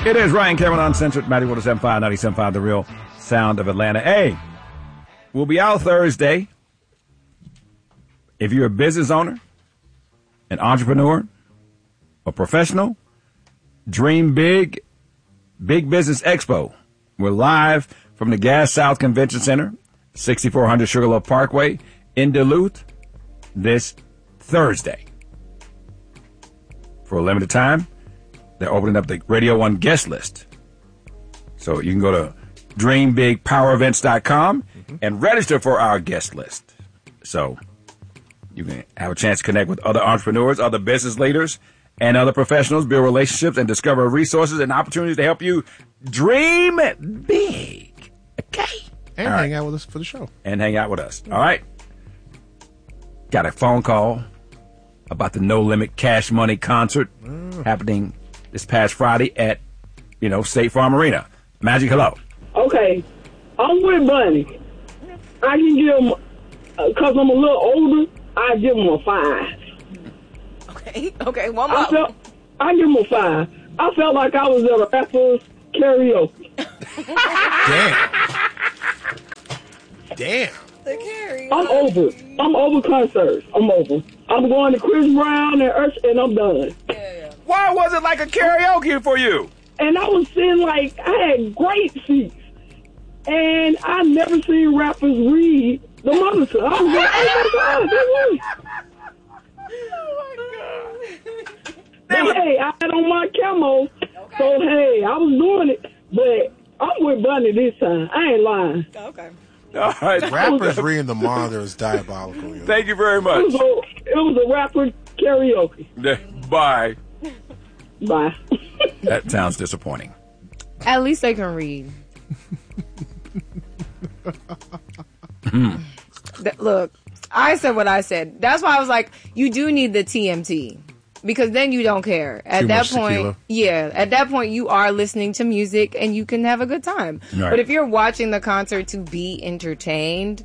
It is Ryan Cameron Uncensored, Matty Water 75, 97.5, The Real Sound of Atlanta. Hey, we'll be out Thursday. If you're a business owner, an entrepreneur, a professional, dream big, Big Business Expo. We're live from the Gas South Convention Center, 6400 Sugarloaf Parkway in Duluth this Thursday. For a limited time, they're opening up the Radio 1 guest list. So you can go to dreambigpowerevents.com and register for our guest list. So you can have a chance to connect with other entrepreneurs, other business leaders, and other professionals, build relationships, and discover resources and opportunities to help you dream big. Okay? And hang out with us for the show. And hang out with us. All right? Got a phone call about the No Limit Cash Money concert happening this past Friday at, State Farm Arena. Magic, hello. Okay. I'm with Bunny. I can give him, because I'm a little older, I give him a 5. Okay, one more. I give him a 5. I felt like I was at a rapper's karaoke. Damn. The karaoke. I'm over concerts. I'm over. I'm going to Chris Brown and Usher, and I'm done. Yeah. Why was it like a karaoke for you? And I was sitting I had great seats. And I never seen rappers read the monitor. I was like, oh my God. But hey, I had on my camo. So hey, I was doing it. But I'm with Bunny this time. I ain't lying. Okay. All right. Rappers reading the monitor is diabolical. Thank you very much. It was a rapper karaoke. Bye. Bye. That sounds disappointing. At least they can read. Look, I said what I said. That's why I was like, you do need the TMT. Because then you don't care. At that point, at that point you are listening to music and you can have a good time. Right. But if you're watching the concert to be entertained,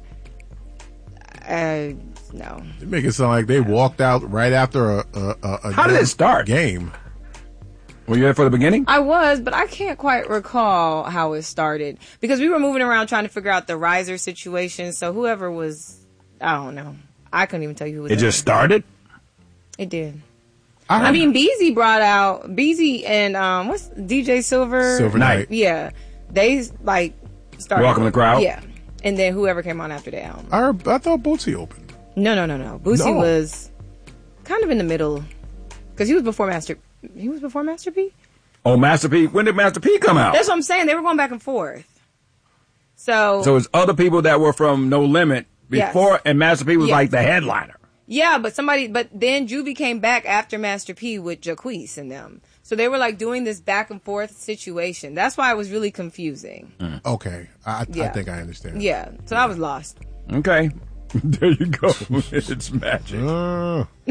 no. They make it sound like they walked out right after a How did it start? Game. Were you there for the beginning? I was, but I can't quite recall how it started. Because we were moving around trying to figure out the riser situation. So whoever was, I don't know. I couldn't even tell you who was It just started? It did. I mean, Beezy and what's DJ Silver Night? Yeah, they started Welcome the crowd. Yeah, and then whoever came on after that. I thought Bootsy opened. No. Bootsy was kind of in the middle because he was before Master P. Oh, Master P. When did Master P come out? That's what I'm saying. They were going back and forth. So it's other people that were from No Limit before, and Master P was like the headliner. Yeah, but then Juvie came back after Master P with Jacquees and them. So they were doing this back and forth situation. That's why it was really confusing. Okay. I think I understand. Yeah. So I was lost. Okay. There you go. It's magic.